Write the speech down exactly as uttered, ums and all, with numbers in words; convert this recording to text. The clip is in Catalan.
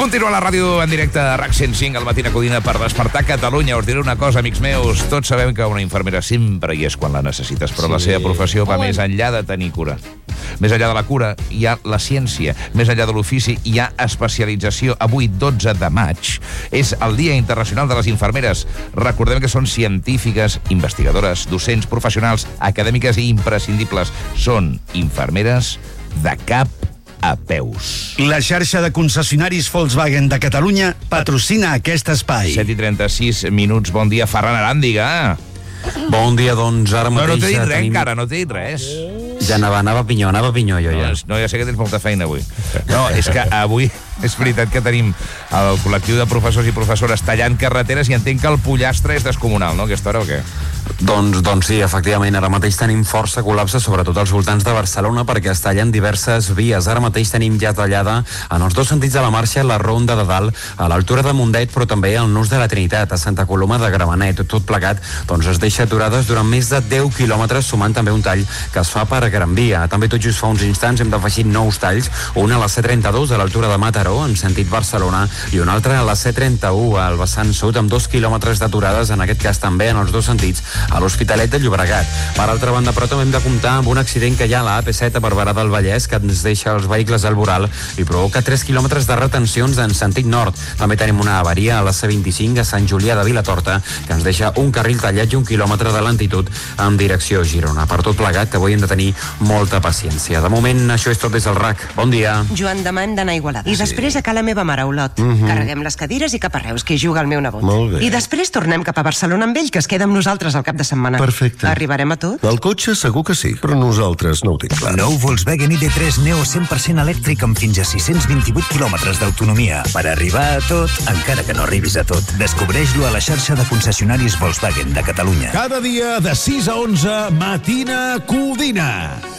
Continua la ràdio en directe a RAC cent cinc al Matina Codina per despertar Catalunya. Us diré una cosa, amics meus. Tots sabem que una infermera sempre hi és quan la necessites, però sí. La seva professió va més enllà de tenir cura. Més enllà de la cura hi ha la ciència. Més enllà de l'ofici hi ha especialització. Avui, dotze de maig, és el Dia Internacional de les Infermeres. Recordem que són científiques, investigadores, docents, professionals, acadèmiques i imprescindibles. Són infermeres de cap a peus. La xarxa de concessionaris Volkswagen de Catalunya patrocina aquest espai. set i trenta-sis minuts. Bon dia, Ferran Aràndiga. Bon dia, doncs ara mateix... No, no t'he dit res tenim... encara, no t'he dit res. Ja anava, anava a pinyó, anava a pinyó jo ja. No, no, ja sé que tens molta feina avui. No, és que avui és veritat que tenim el col·lectiu de professors i professores tallant carreteres i entenc que el pollastre és descomunal, no, aquesta hora o què? Doncs, doncs sí, efectivament, ara mateix tenim força col·lapse, sobretot als voltants de Barcelona, perquè es tallen diverses vies. Ara mateix tenim ja tallada en els dos sentits de la marxa la ronda de dalt, a l'altura de Mundet, però també al nus de la Trinitat, a Santa Coloma de Gramenet. Tot plegat doncs, es deixa aturades durant més de deu quilòmetres, sumant també un tall que es fa per Gran Via. També tot just fa uns instants hem d'afegir nous talls, un a la C trenta-dos a l'altura de Mataró, en sentit Barcelona, i un altre a la C trenta-u al vessant sud, amb dos quilòmetres d'aturades, en aquest cas també en els dos sentits, a l'Hospitalet de Llobregat. Per altra banda, però també hem de comptar amb un accident que hi ha a la A P set a Barberà del Vallès, que ens deixa els vehicles al voral i provoca tres quilòmetres de retencions en sentit nord. També tenim una avaria a la C vint-i-cinc a Sant Julià de Vilatorta, que ens deixa un carril tallat i un quilòmetre de lentitud en direcció a Girona. Per tot plegat, que avui hem de tenir molta paciència. De moment, això és tot des del RAC. Bon dia. Joan, demà hem d'anar a Igualada. I sí. després a la meva mare, a Olot. Uh-huh. Carreguem les cadires i cap a Reus, que hi juga el meu nebot. Molt bé. I després tornem cap a Barcelona amb ell, que es queda amb nosaltres al cap de setmana. Perfecte. Arribarem a tot? El cotxe segur que sí, però nosaltres no ho tinc clar. Nou Volkswagen I D tres Neo cent per cent elèctric amb fins a sis-cents vint-i-vuit quilòmetres d'autonomia. Per arribar a tot, encara que no arribis a tot. Descobreix-lo a la xarxa de concessionaris Volkswagen de Catalunya. Cada dia de sis a onze, Matina Codina.